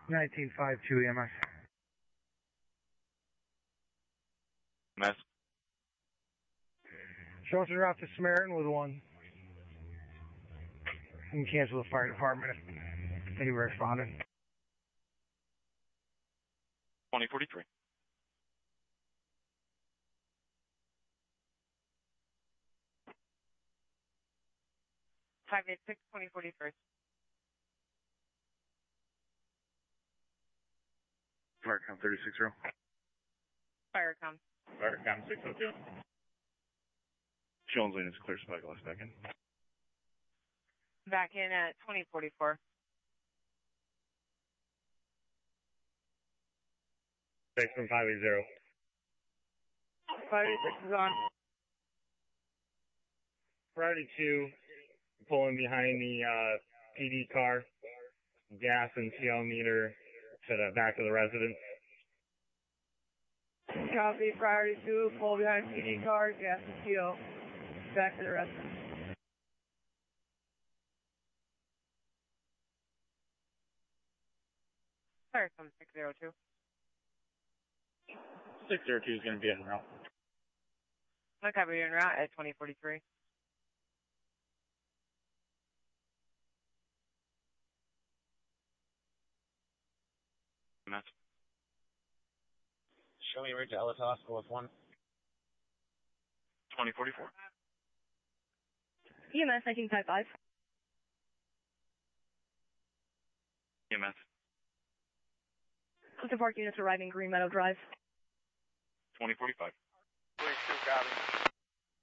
1952 EMS. EMS. Shows a route to Samaritan with 1. You can cancel the fire department if any responded. 2043. Five eight six 2043. Firecom 360. Firecom. Firecom 602. Jones Lane is clear, Spyglass back in. Back in at 2044. Thanks from 580. 586 is on. Priority 2, pulling behind the PD car, gas and CO meter to the back of the residence. Copy, priority 2, pull behind PD car, gas and CO, back to the residence. Firecom 602. 602 is going to be en route. No copy, you're en route at 2043. EMS. Show me right to Ellis Hospital with 1. 2044. EMS 1955. EMS. Clifton Park units arriving Green Meadow Drive. 2045. 42, copy.